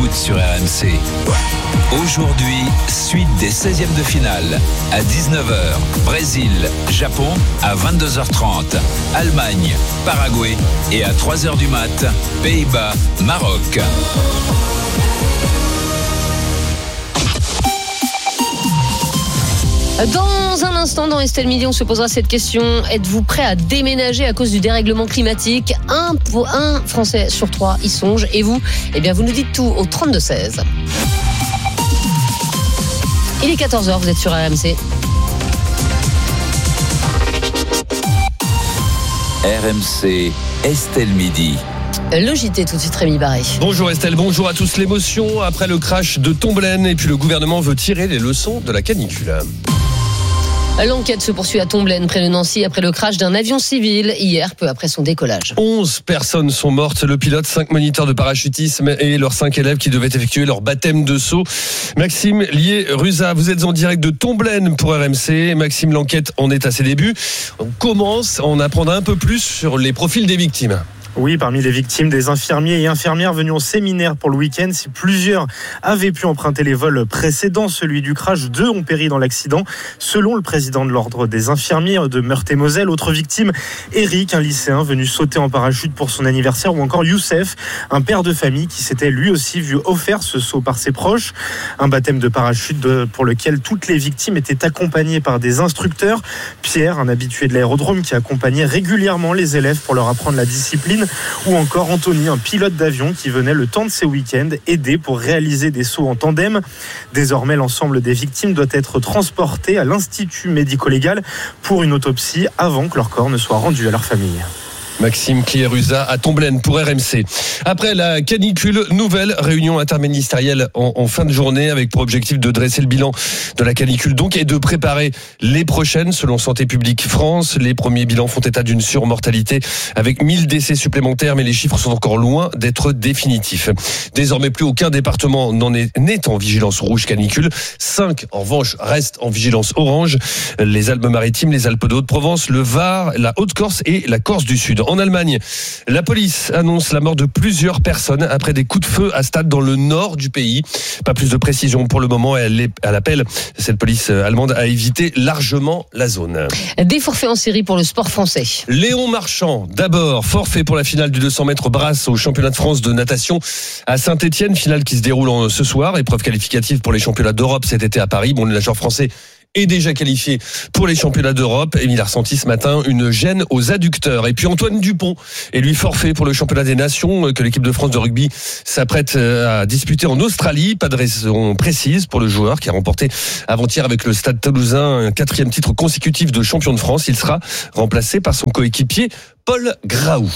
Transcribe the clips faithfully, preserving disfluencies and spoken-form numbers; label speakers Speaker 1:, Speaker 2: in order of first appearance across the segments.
Speaker 1: foot sur R M C. Aujourd'hui, suite des seizièmes de finale. À dix-neuf heures, Brésil, Japon. À vingt-deux heures trente, Allemagne, Paraguay. Et à trois heures du mat, Pays-Bas, Maroc.
Speaker 2: Dans un instant, dans Estelle Midi, on se posera cette question. Êtes-vous prêt à déménager à cause du dérèglement climatique ? Un, pour un Français sur trois y songe. Et vous ? Eh bien, vous nous dites tout au trente-deux seize. Il est quatorze heures, vous êtes sur R M C.
Speaker 1: R M C, Estelle Midi.
Speaker 2: Le J T tout de suite, Rémi Barré.
Speaker 3: Bonjour Estelle, bonjour à tous. L'émotion après le crash de Tomblaine et puis le gouvernement veut tirer les leçons de la canicule.
Speaker 2: L'enquête se poursuit à Tomblaine, près de Nancy, après le crash d'un avion civil hier, peu après son décollage.
Speaker 3: onze personnes sont mortes, le pilote, cinq moniteurs de parachutisme et leurs cinq élèves qui devaient effectuer leur baptême de saut. Maxime Lié-Ruza, vous êtes en direct de Tomblaine pour R M C. Maxime, l'enquête en est à ses débuts. On commence à en apprendre un peu plus sur les profils des victimes.
Speaker 4: Oui, parmi les victimes, des infirmiers et infirmières venus au séminaire pour le week-end. Si plusieurs avaient pu emprunter les vols précédents, celui du crash, deux ont péri dans l'accident. Selon le président de l'ordre des infirmiers de Meurthe-et-Moselle, autre victime, Eric, un lycéen venu sauter en parachute pour son anniversaire, ou encore Youssef, un père de famille qui s'était lui aussi vu offert ce saut par ses proches. Un baptême de parachute pour lequel toutes les victimes étaient accompagnées par des instructeurs. Pierre, un habitué de l'aérodrome qui accompagnait régulièrement les élèves pour leur apprendre la discipline. Ou encore Anthony, un pilote d'avion qui venait le temps de ses week-ends aider pour réaliser des sauts en tandem. Désormais, l'ensemble des victimes doit être transporté à l'Institut médico-légal pour une autopsie avant que leur corps ne soit rendu à leur famille.
Speaker 3: Maxime Lié-Ruza à Tomblaine pour R M C. Après la canicule, nouvelle réunion interministérielle en, en fin de journée avec pour objectif de dresser le bilan de la canicule donc et de préparer les prochaines. Selon Santé publique France, les premiers bilans font état d'une surmortalité avec mille décès supplémentaires, mais les chiffres sont encore loin d'être définitifs. Désormais, plus aucun département n'en est, n'est en vigilance rouge canicule. Cinq, en revanche, restent en vigilance orange. Les Alpes-Maritimes, les Alpes de Haute-Provence, le Var, la Haute-Corse et la Corse du Sud. En Allemagne, la police annonce la mort de plusieurs personnes après des coups de feu à Stade dans le nord du pays. Pas plus de précision pour le moment. Elle, elle appelle cette police allemande à éviter largement la zone.
Speaker 2: Des forfaits en série pour le sport français.
Speaker 3: Léon Marchand, d'abord, forfait pour la finale du deux cents mètres brasse au championnat de France de natation à Saint-Etienne. Finale qui se déroule en, ce soir. Épreuve qualificative pour les championnats d'Europe cet été à Paris. Bon, le nageur français est déjà qualifié pour les championnats d'Europe. Et il a ressenti ce matin une gêne aux adducteurs. Et puis Antoine Dupont est lui forfait pour le championnat des nations que l'équipe de France de rugby s'apprête à disputer en Australie. Pas de raison précise pour le joueur qui a remporté avant-hier avec le Stade Toulousain un quatrième titre consécutif de champion de France. Il sera remplacé par son coéquipier Paul Graou.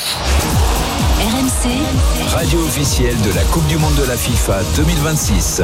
Speaker 1: R M C, radio officielle de la Coupe du Monde de la FIFA deux mille vingt-six.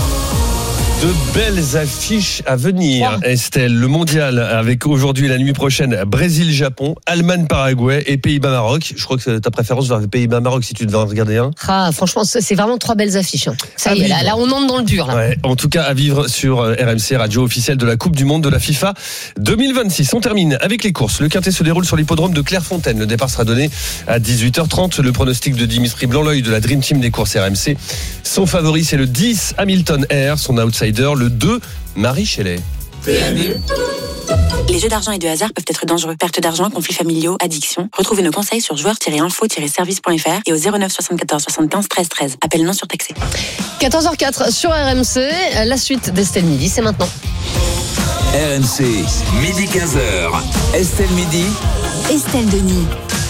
Speaker 3: De belles affiches à venir, Estelle. Le mondial avec aujourd'hui et la nuit prochaine Brésil-Japon, Allemagne-Paraguay et Pays-Bas-Maroc. Je crois que ta préférence vers Pays-Bas-Maroc si tu devais en regarder un.
Speaker 2: Ah, franchement, c'est vraiment trois belles affiches. Hein. Ça
Speaker 3: à
Speaker 2: y est, là, là, on entre dans le dur. Là.
Speaker 3: Ouais, en tout cas, à vivre sur R M C, radio officielle de la Coupe du Monde de la FIFA deux mille vingt-six. On termine avec les courses. Le quintet se déroule sur l'hippodrome de Clairefontaine. Le départ sera donné à dix-huit heures trente. Le pronostic de Dimitri Blanc-L'œil de la Dream Team des courses R M C. Son favori, c'est le dix Hamilton Air. Son outsider, le deux Marie Shelley.
Speaker 5: Les jeux d'argent et de hasard peuvent être dangereux. Perte d'argent, conflits familiaux, addiction. Retrouvez nos conseils sur joueurs tiret info tiret service point f r et au zéro neuf soixante-quatorze soixante-quinze treize treize. Appel non surtaxé.
Speaker 2: quatorze heures quatre sur R M C. La suite d'Estelle Midi, c'est maintenant.
Speaker 1: R M C, midi quinze heures. Estelle Midi.
Speaker 5: Estelle Denis.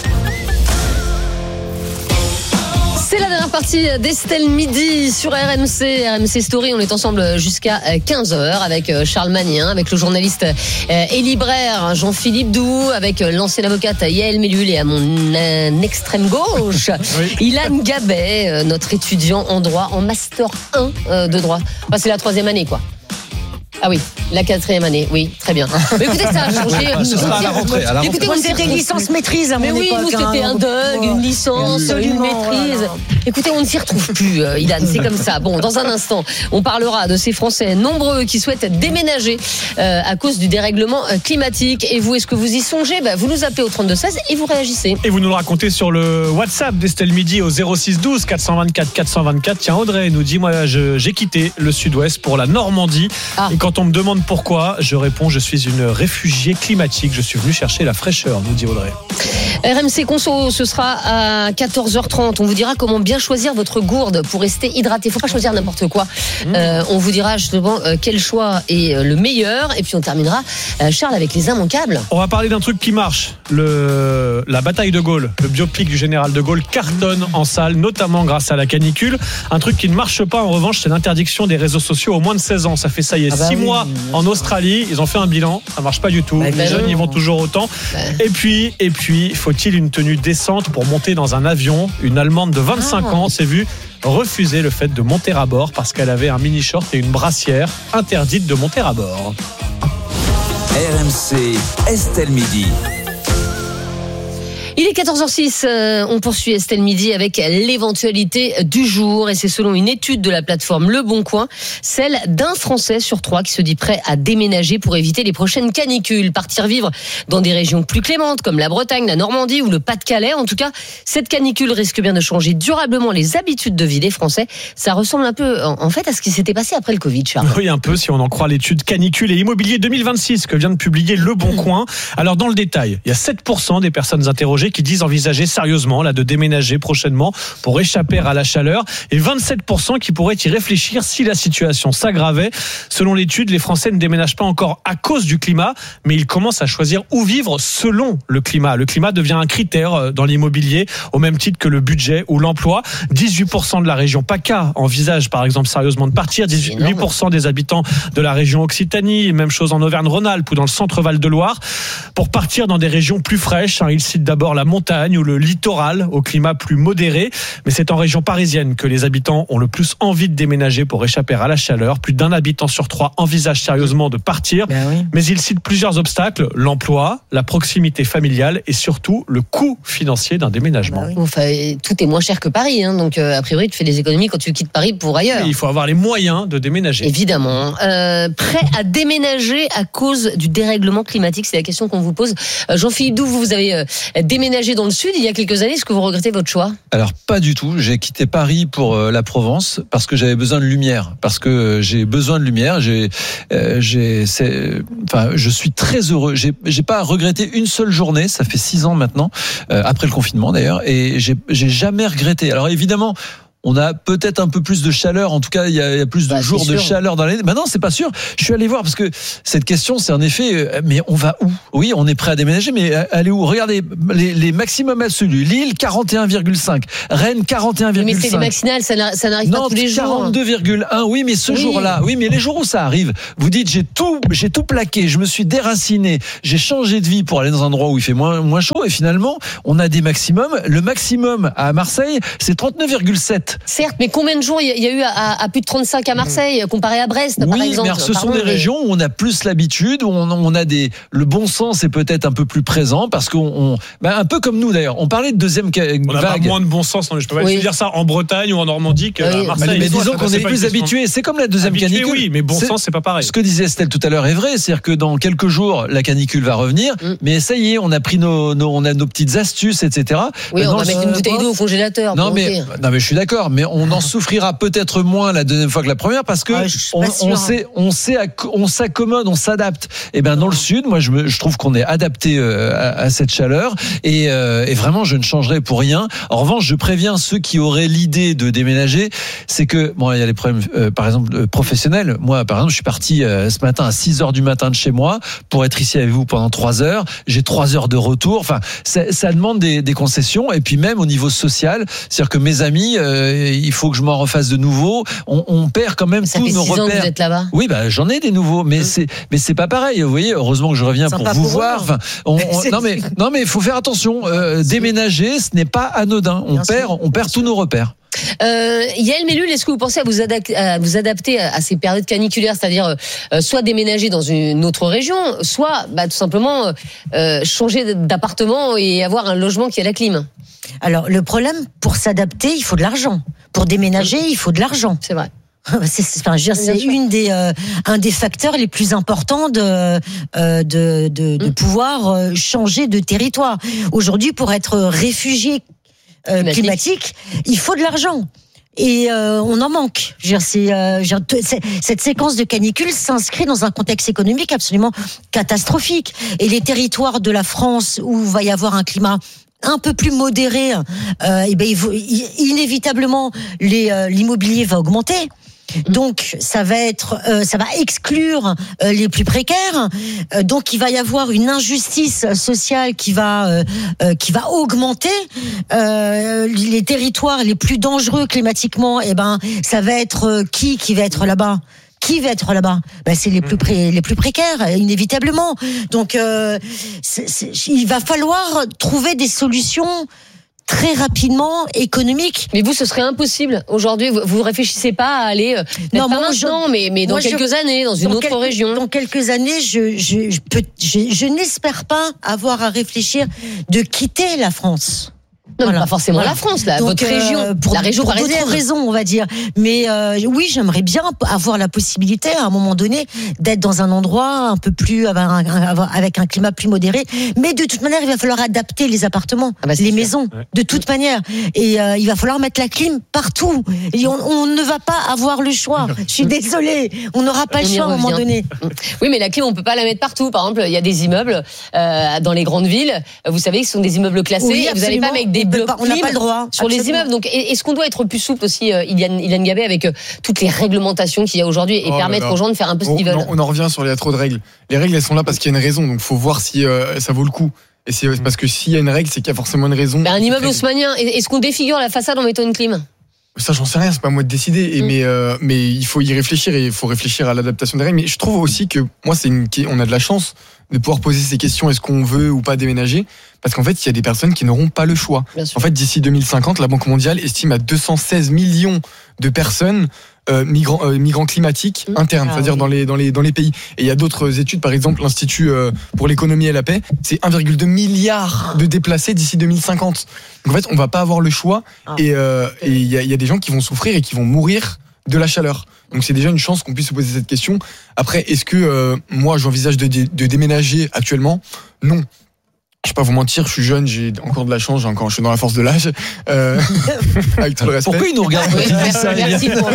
Speaker 2: C'est la dernière partie d'Estelle Midi sur R M C, R M C Story. On est ensemble jusqu'à quinze heures avec Charles Magnin, avec le journaliste et libraire Jean-Philippe Doux, avec l'ancienne avocate Yael Mellul et à mon extrême gauche, oui. Ilan Gabet, notre étudiant en droit, en master un de droit. Enfin, c'est la troisième année, quoi. Ah oui, la quatrième année, oui, très bien. Mais écoutez, ça a changé.
Speaker 3: Ce sera à la rentrée. À la rentrée.
Speaker 2: Écoutez, on
Speaker 6: C'était licence maîtrise à mon
Speaker 2: Mais oui,
Speaker 6: époque.
Speaker 2: nous c'était
Speaker 6: hein.
Speaker 2: un Doug, une licence,
Speaker 6: Absolument,
Speaker 2: une maîtrise.
Speaker 6: voilà.
Speaker 2: Écoutez, on ne s'y retrouve plus, euh, Ilan, c'est comme ça. Bon, dans un instant, on parlera de ces Français nombreux qui souhaitent déménager euh, à cause du dérèglement euh, climatique. Et vous, est-ce que vous y songez? Bah, vous nous appelez au trente-deux seize et vous réagissez.
Speaker 7: Et vous nous le racontez sur le WhatsApp d'Estelle Midi au zéro six douze quatre cent vingt-quatre quatre cent vingt-quatre. Tiens, Audrey nous dit, moi je, j'ai quitté le sud-ouest pour la Normandie.
Speaker 2: Ah.
Speaker 7: Et quand on me demande pourquoi, je réponds, je suis une réfugiée climatique. Je suis venu chercher la fraîcheur, nous dit Audrey.
Speaker 2: R M C Conso, ce sera à quatorze heures trente. On vous dira comment bien choisir votre gourde pour rester hydraté. Faut pas choisir n'importe quoi. Mmh. Euh, on vous dira justement euh, quel choix est le meilleur. Et puis on terminera, euh, Charles, avec les immanquables.
Speaker 7: On va parler d'un truc qui marche. Le, la bataille de Gaulle, le biopic du général de Gaulle cartonne en salle, notamment grâce à la canicule. Un truc qui ne marche pas en revanche, c'est l'interdiction des réseaux sociaux aux moins de seize ans. Ça fait ça y est, ah bah six oui, mois en Australie. Ils ont fait un bilan. Ça marche pas du tout. Bah, les jeunes y vont toujours autant. Bah. Et puis, et puis, faut-il une tenue décente pour monter dans un avion? Une Allemande de vingt-cinq ah. ans s'est vue refuser le fait de monter à bord parce qu'elle avait un mini-short et une brassière interdite de monter à bord.
Speaker 1: R M C, Estelle Midi.
Speaker 2: Il est quatorze heures six, euh, on poursuit Estelle Midi avec l'éventualité du jour et c'est selon une étude de la plateforme Le Bon Coin, celle d'un Français sur trois qui se dit prêt à déménager pour éviter les prochaines canicules, partir vivre dans des régions plus clémentes comme la Bretagne, la Normandie ou le Pas-de-Calais. En tout cas, cette canicule risque bien de changer durablement les habitudes de vie des Français. Ça ressemble un peu en fait à ce qui s'était passé après le Covid, Charles.
Speaker 7: Oui, un peu si on en croit l'étude canicule et immobilier deux mille vingt-six que vient de publier Le Bon Coin. Alors dans le détail, il y a sept pour cent des personnes interrogées qui disent envisager sérieusement là de déménager prochainement pour échapper à la chaleur et vingt-sept pour cent qui pourraient y réfléchir si la situation s'aggravait. Selon l'étude, les Français ne déménagent pas encore à cause du climat, mais ils commencent à choisir où vivre selon le climat. Le climat devient un critère dans l'immobilier au même titre que le budget ou l'emploi. dix-huit pour cent de la région PACA envisage par exemple sérieusement de partir, dix-huit pour cent des habitants de la région Occitanie, même chose en Auvergne-Rhône-Alpes ou dans le centre Val-de-Loire, pour partir dans des régions plus fraîches. Ils citent d'abord la montagne ou le littoral au climat plus modéré, mais c'est en région parisienne que les habitants ont le plus envie de déménager pour échapper à la chaleur. Plus d'un habitant sur trois envisage sérieusement de partir, ben oui. Mais il cite plusieurs obstacles: l'emploi, la proximité familiale et surtout le coût financier d'un déménagement.
Speaker 2: Ben oui. Enfin, tout est moins cher que Paris, hein, donc euh, a priori tu fais des économies quand tu quittes Paris pour ailleurs.
Speaker 7: Et il faut avoir les moyens de déménager.
Speaker 2: Évidemment. Euh, prêt à déménager à cause du dérèglement climatique, c'est la question qu'on vous pose. Euh, Jean-Philippe Doux, vous avez euh, déménagé dans le sud il y a quelques années. Est-ce que vous regrettez votre choix?
Speaker 8: Alors pas du tout. J'ai quitté Paris pour euh, la Provence parce que j'avais besoin de lumière. Parce que euh, j'ai besoin de lumière. J'ai, euh, j'ai, c'est, enfin, je suis très heureux. J'ai, j'ai pas regretté une seule journée. Ça fait six ans maintenant, euh, après le confinement d'ailleurs, et j'ai, j'ai jamais regretté. Alors évidemment, on a peut-être un peu plus de chaleur. En tout cas, il y a, il y a plus de bah, jours de chaleur dans l'année. Maintenant, c'est pas sûr. Je suis allé voir parce que cette question, c'est en effet, mais on va où? Oui, on est prêt à déménager, mais aller où? Regardez, les, les maximums absolus. Lille, quarante et un virgule cinq. Rennes, quarante et un virgule cinq.
Speaker 2: Mais c'est les maximales, ça n'arrive, ça n'arrive
Speaker 8: Nantes,
Speaker 2: pas tous les jours.
Speaker 8: quarante-deux virgule un. Oui, mais ce oui. jour-là, oui, mais les jours où ça arrive, vous dites, j'ai tout, j'ai tout plaqué, je me suis déraciné, j'ai changé de vie pour aller dans un endroit où il fait moins, moins chaud, et finalement, on a des maximums. Le maximum à Marseille, c'est trente-neuf virgule sept.
Speaker 2: Certes, mais combien de jours il y a eu à, à plus de trente-cinq à Marseille comparé à Brest,
Speaker 8: oui,
Speaker 2: par exemple?
Speaker 8: Oui, mais ce
Speaker 2: Pardon,
Speaker 8: sont des
Speaker 2: mais...
Speaker 8: régions où on a plus l'habitude, où on, on a des, le bon sens est peut-être un peu plus présent parce qu'on, on, ben un peu comme nous d'ailleurs. On parlait de deuxième vague.
Speaker 7: On n'a pas moins de bon sens. Non, je peux pas oui. dire ça en Bretagne ou en Normandie qu'à oui. Marseille.
Speaker 8: Mais, mais disons qu'on est plus habitué. C'est comme la deuxième
Speaker 7: habitué,
Speaker 8: canicule.
Speaker 7: Oui, mais bon sens, c'est pas pareil.
Speaker 8: Ce que disait Estelle tout à l'heure est vrai, c'est-à-dire que dans quelques jours, la canicule va revenir. Mm. Mais ça y est, on a pris nos, nos, on a nos petites astuces, et cetera.
Speaker 2: Oui,
Speaker 8: Maintenant,
Speaker 2: on va mettre une bouteille d'eau au congélateur.
Speaker 8: Non, mais, non, mais je suis d'accord. Mais on en souffrira peut-être moins la deuxième fois que la première parce que ah, on, on sait, on sait, on s'accommode, on s'adapte. Et ben dans le sud, moi je, me, je trouve qu'on est adapté euh, à, à cette chaleur et, euh, et vraiment je ne changerai pour rien. En revanche, je préviens ceux qui auraient l'idée de déménager, c'est que bon, il y a les problèmes, euh, par exemple euh, professionnels. Moi, par exemple, je suis parti euh, ce matin à six heures du matin de chez moi pour être ici avec vous pendant trois heures. J'ai trois heures de retour. Enfin, ça, ça demande des, des concessions. Et puis même au niveau social, c'est-à-dire que mes amis, euh, il faut que je m'en refasse de nouveau. On, on perd quand même
Speaker 2: ça
Speaker 8: tous
Speaker 2: fait
Speaker 8: nos
Speaker 2: six
Speaker 8: repères.
Speaker 2: Ans que vous êtes là-bas.
Speaker 8: Oui, bah j'en ai des nouveaux, mais mmh. c'est mais c'est pas pareil. Vous voyez, heureusement que je reviens pour vous pour voir. Enfin, on, on, non mais non mais il faut faire attention. Euh, déménager, ce n'est pas anodin. On Bien perd, sûr. on perd Bien tous sûr. nos repères.
Speaker 2: Euh, Yael Mellul, est-ce que vous pensez à vous, adapter, à vous adapter à ces périodes caniculaires, c'est-à-dire euh, soit déménager dans une autre région, soit bah, tout simplement euh, changer d'appartement et avoir un logement qui a la clim?
Speaker 6: Alors, le problème, pour s'adapter, il faut de l'argent. Pour déménager, il faut de l'argent.
Speaker 2: C'est vrai.
Speaker 6: C'est, c'est, enfin, je veux dire, c'est une des, euh, un des facteurs les plus importants de, euh, de, de, de pouvoir changer de territoire. Aujourd'hui, pour être réfugié euh, climatique. climatique, il faut de l'argent. Et euh, on en manque. Je veux dire, c'est, euh, je veux dire, c'est, cette séquence de canicule s'inscrit dans un contexte économique absolument catastrophique. Et les territoires de la France où il va y avoir un climat un peu plus modéré, euh, et ben, il faut, inévitablement, les, euh, l'immobilier va augmenter. Donc ça va être, euh, ça va exclure euh, les plus précaires. Euh, donc il va y avoir une injustice sociale qui va, euh, euh, qui va augmenter. Euh, les territoires les plus dangereux climatiquement, et ben ça va être euh, qui qui va être là-bas? Qui va être là-bas? Ben, c'est les plus pré- les plus précaires, inévitablement. Donc euh, c'est, c'est, il va falloir trouver des solutions très rapidement, économique.
Speaker 2: Mais vous, ce serait impossible. Aujourd'hui, vous, vous réfléchissez pas à aller, non, pas maintenant, je, mais, mais dans quelques je, années, dans une dans autre
Speaker 6: quelques,
Speaker 2: région.
Speaker 6: Dans quelques années, je, je, je, peux, je, je n'espère pas avoir à réfléchir de quitter la France.
Speaker 2: Non, voilà. Pas forcément voilà. La France, là, donc, votre région,
Speaker 6: euh, pour,
Speaker 2: la région
Speaker 6: pour d'autres raisons, on va dire. Mais euh, oui, j'aimerais bien avoir la possibilité, à un moment donné, d'être dans un endroit un peu plus avec un climat plus modéré. Mais de toute manière, il va falloir adapter les appartements, ah bah les sûr. maisons, ouais. de toute manière. Et euh, il va falloir mettre la clim partout. Et on, on ne va pas avoir le choix. Je suis désolée, on n'aura pas on le choix à un moment donné.
Speaker 2: Oui, mais la clim, on peut pas la mettre partout. Par exemple, il y a des immeubles euh, dans les grandes villes. Vous savez, ce sont des immeubles classés.
Speaker 6: Oui,
Speaker 2: et vous n'allez pas mettre des blocs
Speaker 6: on n'a pas le droit
Speaker 2: sur absolument. Les immeubles. Donc, est-ce qu'on doit être plus souple aussi, euh, Iliane, Iliane Gabé, avec euh, toutes les réglementations qu'il y a aujourd'hui et oh permettre aux gens de faire un peu ce qu'ils veulent?
Speaker 9: On en revient sur il y a trop de règles. Les règles, elles sont là parce qu'il y a une raison. Donc, faut voir si euh, ça vaut le coup. Et c'est parce que s'il y a une règle, c'est qu'il y a forcément une raison.
Speaker 2: Ben, un immeuble haussmannien, est-ce qu'on défigure la façade en mettant une clim?
Speaker 9: Ça, j'en sais rien, c'est pas à moi de décider. Et mmh. mais, euh, mais il faut y réfléchir et il faut réfléchir à l'adaptation des règles. Mais je trouve aussi que moi, c'est une, on a de la chance de pouvoir poser ces questions. Est-ce qu'on veut ou pas déménager? Parce qu'en fait, il y a des personnes qui n'auront pas le choix. En fait, d'ici deux mille cinquante, la Banque mondiale estime à deux cent seize millions de personnes euh, migrants, euh, migrants climatiques mmh. internes, ah, c'est-à-dire oui. dans les dans les dans les pays. Et il y a d'autres études, par exemple, l'Institut euh, pour l'économie et la paix, c'est un virgule deux milliard de déplacés d'ici deux mille cinquante. Donc en fait, on va pas avoir le choix. Ah. Et euh, et il y a, y a des gens qui vont souffrir et qui vont mourir de la chaleur. Donc c'est déjà une chance qu'on puisse se poser cette question. Après, est-ce que euh, moi j'envisage de, de, de déménager actuellement? Non. Je vais pas vous mentir, je suis jeune, j'ai encore de la chance, j'ai encore, je suis dans la force de l'âge. Euh, avec tout le respect.
Speaker 8: Pourquoi ils nous regardent?
Speaker 2: Oui, merci pour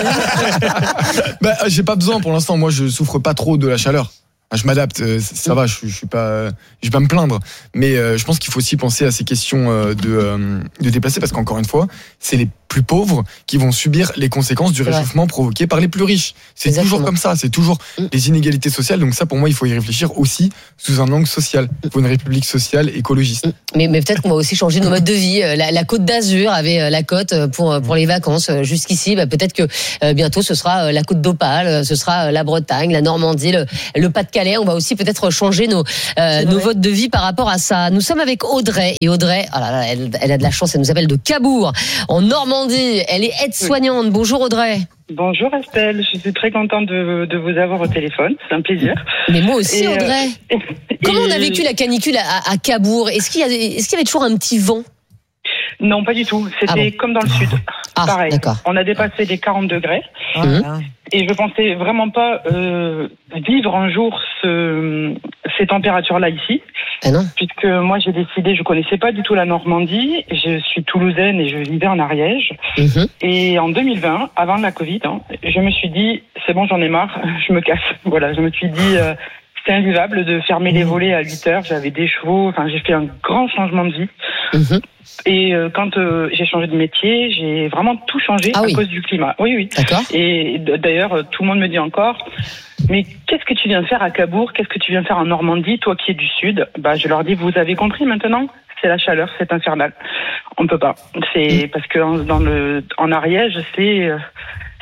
Speaker 9: bah, j'ai pas besoin pour l'instant. Moi, je souffre pas trop de la chaleur. Je m'adapte, ça va, je, je suis pas, je vais pas me plaindre. Mais euh, je pense qu'il faut aussi penser à ces questions euh, de, euh, de déplacer, parce qu'encore une fois, c'est les plus pauvres qui vont subir les conséquences du réchauffement provoqué par les plus riches. C'est Exactement. toujours comme ça, c'est toujours mmh. les inégalités sociales. Donc ça, pour moi, il faut y réfléchir aussi sous un angle social. Il faut une république sociale écologiste.
Speaker 2: Mais, mais peut-être qu'on va aussi changer nos modes de vie. La, la Côte d'Azur avait la côte pour, pour les vacances jusqu'ici. Bah, peut-être que euh, bientôt, ce sera la Côte d'Opale, ce sera la Bretagne, la Normandie, le, le Pas-de-Calais. On va aussi peut-être changer nos, euh, nos modes de vie par rapport à ça. Nous sommes avec Audrey. Et Audrey, oh là là, elle, elle a de la chance, elle nous appelle de Cabourg, en Normandie. Elle est aide-soignante. Oui. Bonjour Audrey.
Speaker 10: Bonjour Estelle, je suis très contente de, de vous avoir au téléphone, c'est un plaisir.
Speaker 2: Mais moi aussi et Audrey. Euh, Comment et... on a vécu la canicule à, à Cabourg? Est-ce qu'il y avait, est-ce qu'il y avait toujours un petit vent?
Speaker 10: Non, pas du tout. C'était ah bon. comme dans le sud.
Speaker 2: Ah,
Speaker 10: pareil.
Speaker 2: D'accord.
Speaker 10: On a dépassé les quarante degrés.
Speaker 2: Mmh.
Speaker 10: Et je pensais vraiment pas euh, vivre un jour ce, ces températures-là ici.
Speaker 2: Ah non.
Speaker 10: Puisque moi, j'ai décidé, je connaissais pas du tout la Normandie. Je suis toulousaine et je vivais en Ariège. Mmh. Et en deux mille vingt, avant la Covid, hein, je me suis dit, c'est bon, j'en ai marre, je me casse. Voilà, je me suis dit... Euh, c'était invivable de fermer les volets à huit heures. J'avais des chevaux. Enfin, j'ai fait un grand changement de vie. Mmh. Et euh, quand euh, j'ai changé de métier, j'ai vraiment tout changé ah à oui. cause du climat. Oui, oui.
Speaker 2: D'accord.
Speaker 10: Et d'ailleurs, tout le monde me dit encore, mais qu'est-ce que tu viens faire à Cabourg? Qu'est-ce que tu viens faire en Normandie, toi qui es du Sud? Bah, je leur dis, vous avez compris maintenant? C'est la chaleur, c'est infernal. On peut pas. C'est mmh. parce que dans le, en Ariège, c'est... Euh,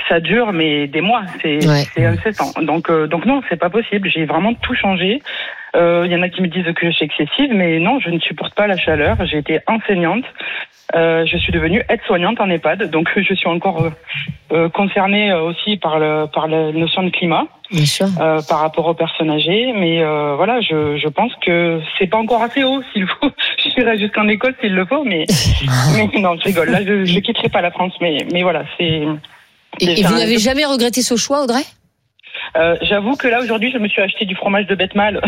Speaker 10: ça dure mais des mois, c'est, ouais. c'est incessant. Donc, euh, donc non, c'est pas possible. J'ai vraiment tout changé. Il euh, y en a qui me disent que je suis excessive, mais non, je ne supporte pas la chaleur. J'ai été enseignante. Euh, je suis devenue aide-soignante en EHPAD, donc je suis encore euh, euh, concernée aussi par le par la notion de climat,
Speaker 2: bien sûr,
Speaker 10: euh, par rapport aux personnes âgées. Mais euh, voilà, je je pense que c'est pas encore assez haut. S'il faut, je serai jusqu'en école s'il le faut, mais mais non, je rigole. Là, je, je quitterai pas la France, mais mais voilà, c'est.
Speaker 2: Et, et vous n'avez jamais regretté ce choix, Audrey ?
Speaker 10: Euh, j'avoue que là aujourd'hui je me suis acheté du fromage de bête mâle.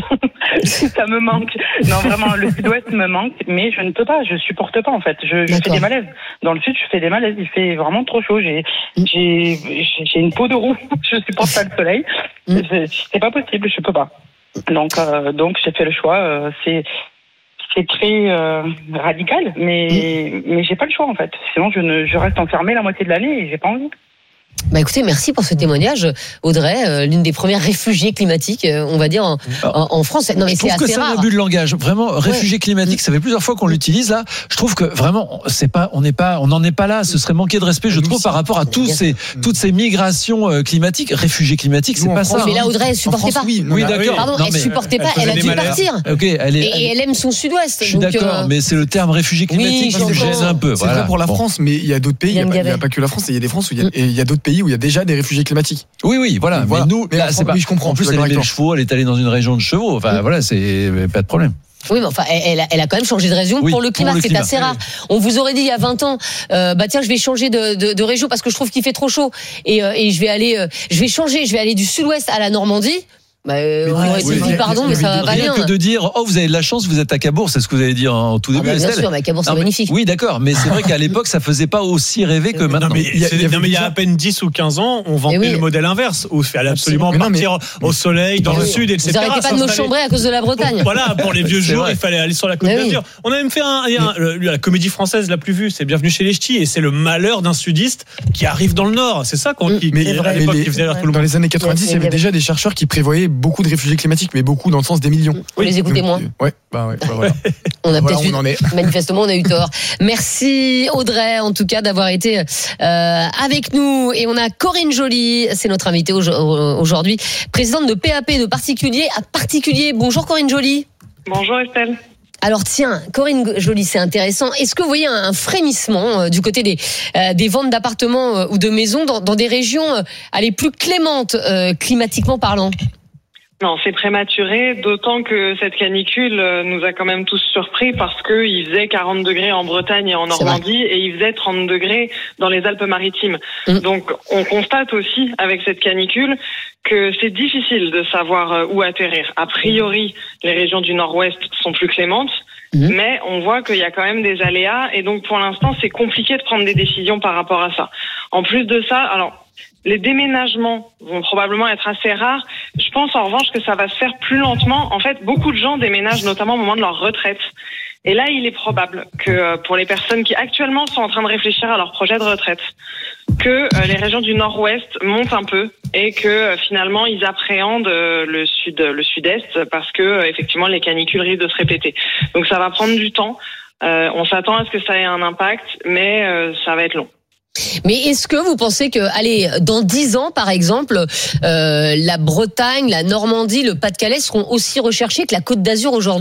Speaker 10: Ça me manque. Non vraiment le sud-ouest me manque, mais je ne peux pas, je supporte pas en fait. Je, je fais des malaises. Dans le sud je fais des malaises, il fait vraiment trop chaud. J'ai j'ai j'ai une peau de roue. Je supporte pas le soleil. Mm. C'est, c'est pas possible, je peux pas. Donc euh, donc j'ai fait le choix. Euh, c'est c'est très euh, radical, mais mm. mais j'ai pas le choix en fait. Sinon je ne je reste enfermée la moitié de l'année et j'ai pas envie.
Speaker 2: Bah écoutez, merci pour ce témoignage, Audrey, euh, l'une des premières réfugiées climatiques, euh, on va dire en, en, en France. Non mais
Speaker 8: je
Speaker 2: c'est
Speaker 8: trouve
Speaker 2: assez
Speaker 8: que
Speaker 2: rare.
Speaker 8: c'est un abus de langage. Vraiment,
Speaker 2: ouais.
Speaker 8: réfugié climatique, ça fait plusieurs fois qu'on l'utilise là. Je trouve que vraiment, c'est pas, on n'est pas, on n'en est pas là. Ce serait manquer de respect, je trouve, par rapport à tous ces, toutes ces migrations euh, climatiques. Réfugiés climatiques, c'est pas ça.
Speaker 2: Mais là, Audrey, elle supportait pas.
Speaker 8: Oui, oui d'accord.
Speaker 2: Pardon,
Speaker 8: non,
Speaker 2: elle supportait pas. Elle a dû partir.
Speaker 8: Ok, elle est.
Speaker 2: Et elle aime son Sud-Ouest.
Speaker 8: Je suis
Speaker 2: donc
Speaker 8: d'accord,
Speaker 2: euh...
Speaker 8: mais c'est le terme réfugié climatique qui me gêne un peu.
Speaker 9: C'est vrai pour la France, mais il y a d'autres pays. Il n'y a pas que la France. Il y a des France où il y a d'autres pays où il y a déjà des réfugiés climatiques.
Speaker 8: Oui, oui, voilà.
Speaker 9: voilà.
Speaker 8: Mais nous,
Speaker 9: mais
Speaker 8: là, c'est pas.
Speaker 9: Oui, je comprends.
Speaker 8: En plus, elle aime les chevaux. Elle est allée dans une région de chevaux. Enfin, mmh. voilà, c'est pas de problème.
Speaker 2: Oui, mais enfin, elle a, elle a quand même changé de région oui, pour le climat. Pour le c'est climat. assez rare. On vous aurait dit il y a vingt ans, euh, bah tiens, je vais changer de, de, de région parce que je trouve qu'il fait trop chaud et, euh, et je vais aller, euh, je vais changer, je vais aller du Sud-Ouest à la Normandie. Bah, euh, on aurait dit pardon, mais ça va pas bien.
Speaker 8: Rien que de dire, oh, vous avez de la chance, vous êtes à Cabourg, c'est ce que vous avez dit en tout début.
Speaker 2: Ah bah, bien sûr, mais Cabourg, c'est magnifique.
Speaker 8: Oui, d'accord, mais c'est vrai qu'à l'époque, ça faisait pas aussi rêver que maintenant.
Speaker 7: Non, mais il y a, il y a, non, mais il y a à peine dix ou quinze ans, on vantait oui. le modèle inverse, où il fallait absolument non, partir mais... au soleil, dans oui. le sud, et cetera.
Speaker 2: Vous n'arrêtez pas de nos chambrer à cause de la Bretagne.
Speaker 7: Voilà, pour les vieux jours, il fallait aller sur la Côte d'Azur. On a même fait un, la comédie française la plus vue, c'est Bienvenue chez les Ch'tis, et c'est le malheur d'un sudiste qui arrive dans le Nord. C'est ça qu'on dit.
Speaker 9: Mais à l'époque, dans les années quatre-vingt-dix, il y avait déjà des chercheurs qui prévoyaient beaucoup de réfugiés climatiques, mais beaucoup dans le sens des millions.
Speaker 2: Vous les écoutez moins.
Speaker 9: Ouais, bah ouais, bah voilà.
Speaker 2: On a
Speaker 9: voilà,
Speaker 2: peut-être
Speaker 9: on
Speaker 2: eu, manifestement, on a eu tort. Merci Audrey, en tout cas, d'avoir été euh, avec nous. Et on a Corinne Joly, c'est notre invitée aujourd'hui, présidente de P A P, de particulier à particulier. Bonjour Corinne Joly.
Speaker 10: Bonjour Estelle.
Speaker 2: Alors tiens, Corinne Joly, c'est intéressant. Est-ce que vous voyez un frémissement euh, du côté des, euh, des ventes d'appartements euh, ou de maisons dans, dans des régions euh, allez, plus clémentes euh, climatiquement parlant ?
Speaker 11: Non, c'est prématuré, d'autant que cette canicule nous a quand même tous surpris parce que il faisait quarante degrés en Bretagne et en Normandie et il faisait trente degrés dans les Alpes-Maritimes. Mmh. Donc, on constate aussi avec cette canicule que c'est difficile de savoir où atterrir. A priori, les régions du Nord-Ouest sont plus clémentes. Mmh. Mais on voit qu'il y a quand même des aléas et donc pour l'instant c'est compliqué de prendre des décisions par rapport à ça. En plus de ça, alors les déménagements vont probablement être assez rares. Je pense en revanche que ça va se faire plus lentement. En fait, beaucoup de gens déménagent notamment au moment de leur retraite. Et là, il est probable que pour les personnes qui actuellement sont en train de réfléchir à leur projet de retraite, que les régions du Nord-Ouest montent un peu et que finalement ils appréhendent le sud, le sud-est parce que effectivement les canicules risquent de se répéter. Donc ça va prendre du temps. Euh, on s'attend à ce que ça ait un impact, mais euh, ça va être long.
Speaker 2: Mais est-ce que vous pensez que, allez, dans dix ans, par exemple, euh, la Bretagne, la Normandie, le Pas-de-Calais seront aussi recherchés que la Côte d'Azur aujourd'hui ?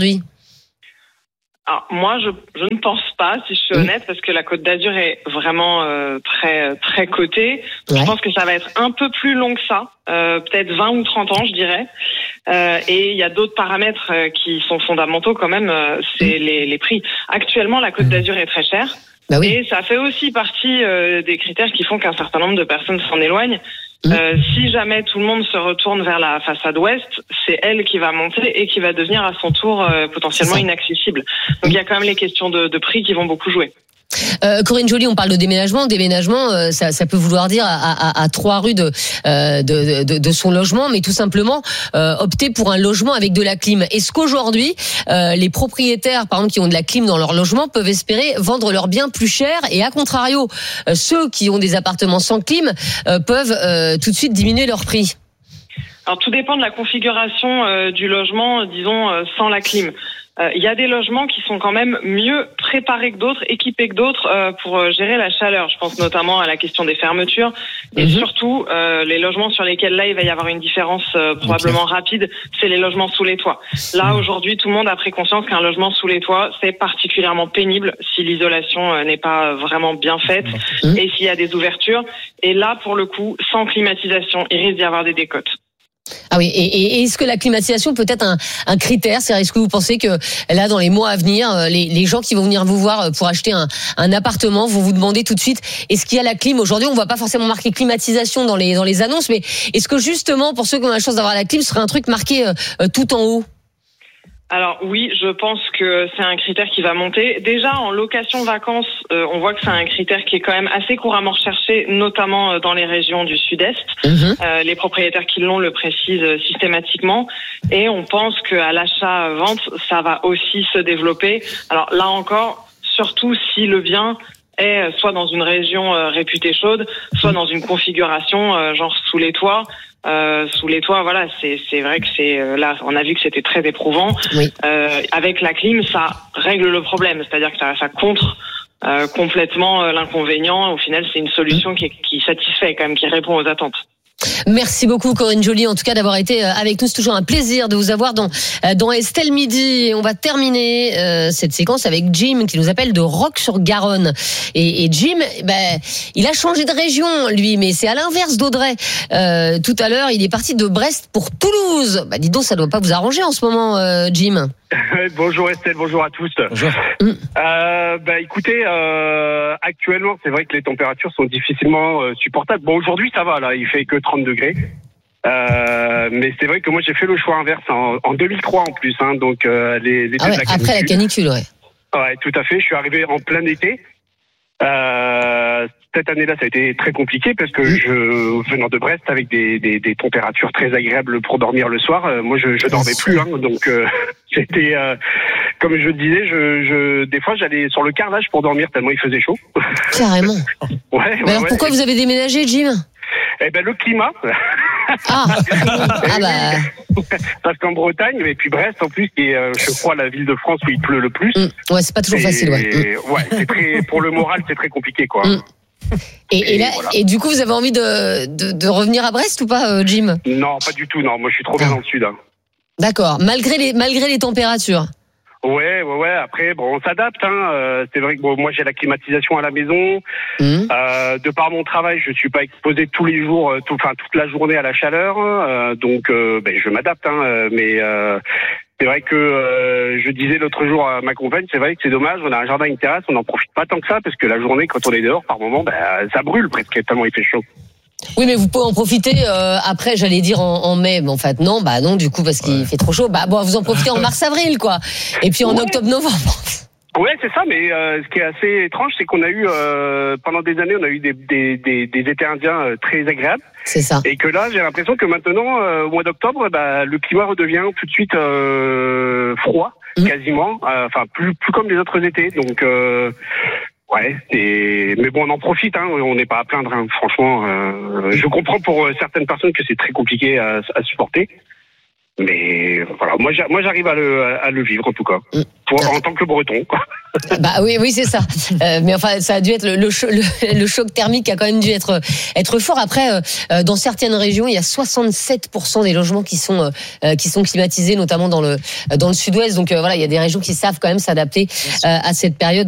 Speaker 11: Alors, moi, je, je ne pense pas, si je suis honnête, parce que la Côte d'Azur est vraiment euh, très très cotée. Ouais. Je pense que ça va être un peu plus long que ça, euh, peut-être vingt ou trente ans, je dirais. Euh, et il y a d'autres paramètres euh, qui sont fondamentaux quand même, euh, c'est mmh. les, les prix. Actuellement, la Côte d'Azur est très chère. Bah oui. Et ça fait aussi partie euh, des critères qui font qu'un certain nombre de personnes s'en éloignent. Mmh. Euh, si jamais tout le monde se retourne vers la façade ouest, c'est elle qui va monter et qui va devenir à son tour euh, potentiellement inaccessible. Donc il y a quand même les questions de, de prix qui vont beaucoup jouer.
Speaker 2: Euh, Corinne Joly, on parle de déménagement. Déménagement, euh, ça, ça peut vouloir dire à, à, à trois rues de, euh, de, de, de son logement, mais tout simplement euh, opter pour un logement avec de la clim. Est-ce qu'aujourd'hui, euh, les propriétaires, par exemple, qui ont de la clim dans leur logement, peuvent espérer vendre leurs biens plus cher et à contrario, euh, ceux qui ont des appartements sans clim euh, peuvent euh, tout de suite diminuer leur prix?
Speaker 11: Alors tout dépend de la configuration euh, du logement, disons, euh, sans la clim. euh, il y a des logements qui sont quand même mieux préparés que d'autres, équipés que d'autres euh, pour gérer la chaleur. Je pense notamment à la question des fermetures et mmh. surtout euh, les logements sur lesquels là il va y avoir une différence euh, probablement okay. rapide, c'est les logements sous les toits. Là aujourd'hui tout le monde a pris conscience qu'un logement sous les toits c'est particulièrement pénible si l'isolation euh, n'est pas vraiment bien faite mmh. et s'il y a des ouvertures. Et là pour le coup sans climatisation il risque d'y avoir des décotes.
Speaker 2: Ah oui, et, et est-ce que la climatisation peut être un, un critère? C'est-à-dire, est-ce que vous pensez que là, dans les mois à venir, les, les gens qui vont venir vous voir pour acheter un, un appartement vont vous demander tout de suite, est-ce qu'il y a la clim? Aujourd'hui, on ne voit pas forcément marquer climatisation dans les, dans les annonces, mais est-ce que justement, pour ceux qui ont la chance d'avoir la clim, ce serait un truc marqué euh, tout en haut?
Speaker 11: Alors oui, je pense que c'est un critère qui va monter. Déjà en location vacances, euh, on voit que c'est un critère qui est quand même assez couramment recherché, notamment dans les régions du sud-est. Mmh. Euh, les propriétaires qui l'ont le précisent systématiquement. Et on pense qu'à l'achat-vente, ça va aussi se développer. Alors là encore, surtout si le bien est soit dans une région euh, réputée chaude, soit dans une configuration euh, genre sous les toits. Euh, sous les toits, voilà, c'est c'est vrai que c'est euh, là, on a vu que c'était très éprouvant. Oui. Euh, avec la clim, ça règle le problème, c'est-à-dire que ça, ça contre euh, complètement euh, l'inconvénient. Au final, c'est une solution qui, qui satisfait quand même, qui répond aux attentes.
Speaker 2: Merci beaucoup Corinne Joly, en tout cas d'avoir été avec nous. C'est toujours un plaisir de vous avoir dans, dans Estelle Midi. Et on va terminer euh, cette séquence avec Jim qui nous appelle de Roques-sur-Garonne. Et, et Jim, ben, il a changé de région lui, mais c'est à l'inverse d'Audrey. Euh, tout à l'heure, il est parti de Brest pour Toulouse. Bah, dis donc, ça ne doit pas vous arranger en ce moment, euh, Jim.
Speaker 12: Bonjour Estelle, bonjour à tous.
Speaker 3: Bonjour.
Speaker 12: Euh, bah écoutez, euh, actuellement c'est vrai que les températures sont difficilement euh, supportables. Bon aujourd'hui ça va là, il fait que trente degrés. Euh, mais c'est vrai que moi j'ai fait le choix inverse en, en deux mille trois en plus, hein, donc euh, les, les
Speaker 2: ah ouais, la après la canicule, ouais.
Speaker 12: Ouais, tout à fait. Je suis arrivé en plein été. Euh, cette année-là, ça a été très compliqué parce que je venant de Brest avec des, des, des températures très agréables pour dormir le soir. Euh, moi, je, je dormais plus, hein, donc euh, j'étais, euh, comme je disais, je, je, des fois, j'allais sur le carrelage pour dormir tellement il faisait chaud.
Speaker 2: Carrément.
Speaker 12: Ouais.
Speaker 2: Mais
Speaker 12: ouais
Speaker 2: alors,
Speaker 12: ouais.
Speaker 2: pourquoi vous avez déménagé, Jim?
Speaker 12: Eh ben le climat.
Speaker 2: Ah, ah bah.
Speaker 12: Parce qu'en Bretagne, et puis Brest en plus, qui est, euh, je crois, la ville de France où il pleut le plus.
Speaker 2: Mmh. Ouais, c'est pas toujours
Speaker 12: et,
Speaker 2: facile, ouais.
Speaker 12: Mmh. Ouais, c'est très, pour le moral, c'est très compliqué, quoi. Mmh.
Speaker 2: Et, et, et, là, voilà. Et du coup, vous avez envie de, de, de revenir à Brest ou pas, euh, Jim?
Speaker 12: Non, pas du tout, non. Moi, je suis trop bien dans le sud. Hein.
Speaker 2: D'accord. Malgré les, malgré les températures.
Speaker 12: Ouais, ouais, ouais. Après, bon, on s'adapte. Hein. Euh, c'est vrai que bon, moi, j'ai la climatisation à la maison. Mmh. Euh, de par mon travail, je suis pas exposé tous les jours, tout, enfin toute la journée à la chaleur. Euh, donc, euh, ben, je m'adapte. Hein. Mais euh, c'est vrai que euh, je disais l'autre jour à ma compagne, c'est vrai que c'est dommage. On a un jardin, une terrasse, on n'en profite pas tant que ça parce que la journée, quand on est dehors, par moment, ben, ça brûle presque tellement il fait chaud.
Speaker 2: Oui, mais vous pouvez en profiter euh, après, j'allais dire en, en mai, mais en fait non, bah non, du coup parce qu'il ouais. fait trop chaud. Bah bon, vous en profitez en mars-avril, quoi. Et puis en ouais. octobre-novembre.
Speaker 12: Ouais, c'est ça. Mais euh, ce qui est assez étrange, c'est qu'on a eu euh, pendant des années, on a eu des des des, des étés indiens euh, très agréables.
Speaker 2: C'est ça.
Speaker 12: Et que là, j'ai l'impression que maintenant, euh, au mois d'octobre, bah, le climat redevient tout de suite euh, froid, mmh. quasiment. Enfin, euh, plus plus comme les autres étés. Donc. Euh, Ouais, et mais bon, on en profite, hein, on n'est pas à plaindre, hein, franchement. Euh, je comprends pour certaines personnes que c'est très compliqué à, à supporter, mais voilà, moi, moi j'arrive à le, à le vivre en tout cas, pour, en tant que Breton. Quoi.
Speaker 2: Bah oui, oui, c'est ça. Euh, mais enfin, ça a dû être le, le, le, le choc thermique a quand même dû être être fort. Après, euh, dans certaines régions, il y a soixante-sept pour cent des logements qui sont euh, qui sont climatisés, notamment dans le dans le sud-ouest. Donc euh, voilà, il y a des régions qui savent quand même s'adapter euh, à cette période.